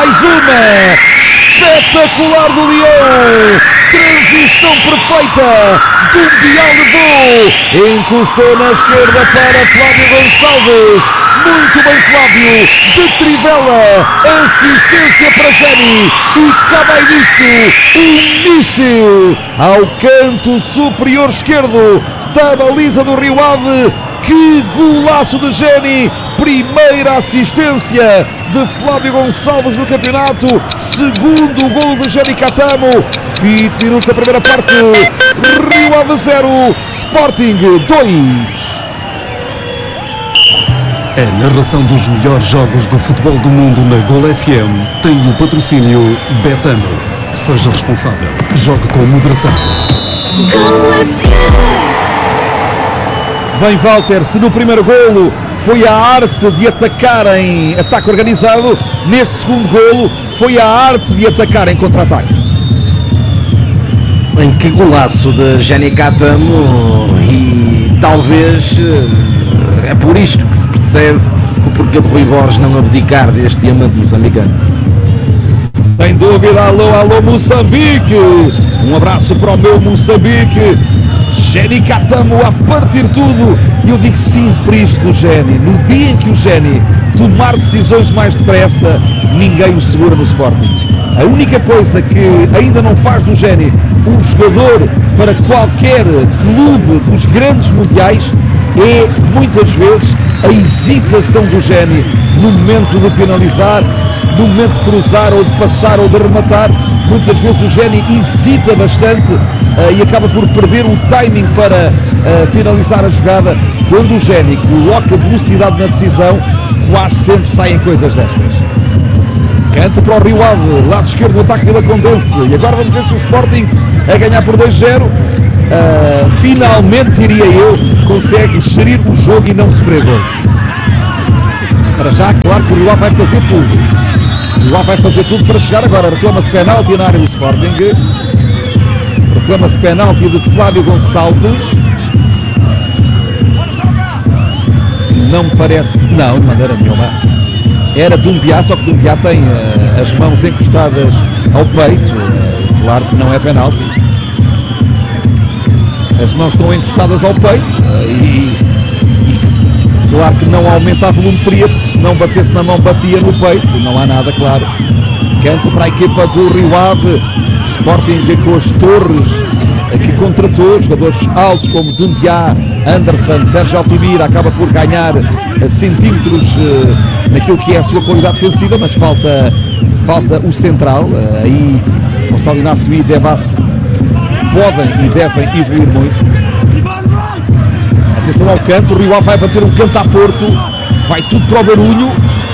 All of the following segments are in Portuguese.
mais uma! Espetacular do Leão! Transição perfeita! Dumbiá levou! Encostou na esquerda para Flávio Gonçalves! Muito bem, Flávio! De trivela! Assistência para Géni! E acaba aí nisto! Um míssil! Ao canto superior esquerdo da baliza do Rio Ave! Que golaço de Géni! Primeira assistência de Flávio Gonçalves no campeonato. Segundo golo de Géni Catamo. 20 minutos da primeira parte. Rio Ave 0, Sporting 2. A narração dos melhores jogos do futebol do mundo na Gol FM tem o patrocínio Betano. Seja responsável. Jogue com moderação. Bem, Walter, se no primeiro golo foi a arte de atacar em ataque organizado, neste segundo golo foi a arte de atacar em contra-ataque. Bem, que golaço de Géni Catamo, e talvez é por isto que se percebe o porquê de Rui Borges não abdicar deste diamante moçambicano. Sem dúvida, alô Moçambique, um abraço para o meu Moçambique. Géni Catamo a partir tudo, e eu digo sim para isto do Géni. No dia em que o Géni tomar decisões mais depressa, ninguém o segura no Sporting. A única coisa que ainda não faz do Géni um jogador para qualquer clube dos grandes mundiais é muitas vezes a hesitação do Géni no momento de finalizar, no momento de cruzar ou de passar ou de rematar. Muitas vezes o Géni hesita bastante e acaba por perder o timing para finalizar a jogada. Quando o Géni coloca velocidade na decisão, quase sempre saem coisas destas. Canto para o Rio Ave, lado esquerdo do ataque da Condense, e agora vamos ver se o Sporting a ganhar por 2-0 finalmente, diria eu, consegue gerir o jogo e não sofrer gols. Para já, claro que o Rio Ave vai fazer tudo. O Rio Ave vai fazer tudo para chegar agora. Reclama-se penalti na área do Sporting. Reclama-se penalti de Flávio Gonçalves. Não me parece, não, de maneira nenhuma. Era Dumbiá, só que Dumbiá tem as mãos encostadas ao peito. Claro que não é penalti. As mãos estão encostadas ao peito e claro que não aumenta a volumetria, porque se não batesse na mão batia no peito. Não há nada, claro. Canto para a equipa do Rio Ave. Sporting com as torres que contratou, jogadores altos como Dumbiá, Anderson, Sérgio Altimira, acaba por ganhar centímetros naquilo que é a sua qualidade defensiva, mas falta o central. Aí Gonçalo Inácio e Debassi podem e devem evoluir muito. Atenção ao canto, o Rio Ave vai bater um canto a Porto, vai tudo para o barulho,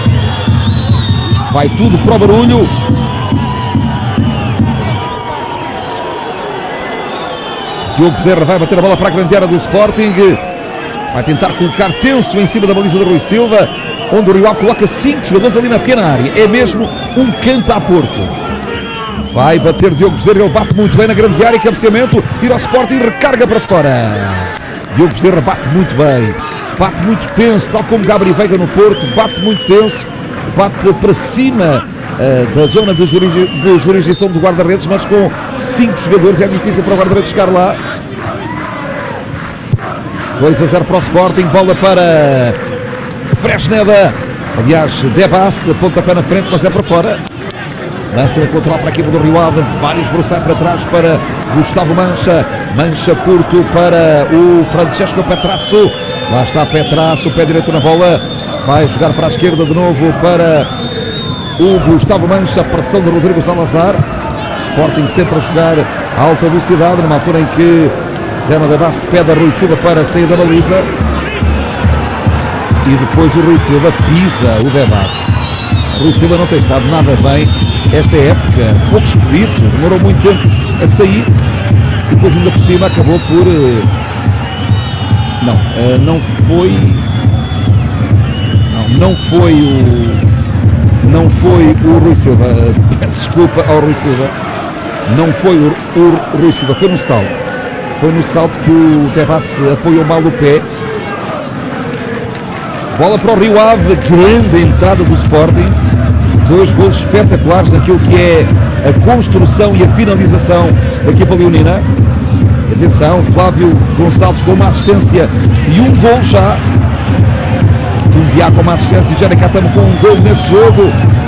Diogo Bezerra vai bater a bola para a grande área do Sporting, vai tentar colocar tenso em cima da baliza do Rui Silva, onde o Rio Ave coloca 5 jogadores ali na pequena área. É mesmo um canto a Porto. Vai bater Diogo Bezerra, ele bate muito bem na grande área, cabeceamento, tira o Sporting e recarga para fora. Diogo Bezerra bate muito bem, bate muito tenso, tal como Gabriel Veiga no Porto, bate muito tenso, bate para cima da zona de jurisdição do guarda-redes, mas com 5 jogadores é difícil para o guarda-redes chegar lá. 2-0 para o Sporting, bola para Fresneda, aliás, Debassi, pontapé na frente, mas é para fora. Lança o controle para a equipa do Rio Ave, vários Versailles para trás para Gustavo Mancha, Mancha curto para o Francesco Petrasso, lá está Petrasso, pé direito na bola, vai jogar para a esquerda de novo para o Gustavo Mancha, pressão de Rodrigo Salazar. Sporting sempre a jogar a alta velocidade, numa altura em que Zema Debassi pede a Rui Silva para sair da baliza, e depois o Rui Silva pisa o Debassi. Rui Silva não tem estado nada bem esta época, pouco expedito, demorou muito tempo a sair, e depois ainda por cima acabou por não foi o Rui Silva, peço desculpa ao Rui Silva, não foi o Rui Silva, foi no salto que o Debassi apoiou mal o pé. Bola para o Rio Ave, grande entrada do Sporting, Dois golos espetaculares naquilo que é a construção e a finalização da equipa leonina. Atenção, Flávio Gonçalves com uma assistência e um gol já. Tunguiá com uma assistência e Jane Catamo com um gol neste jogo.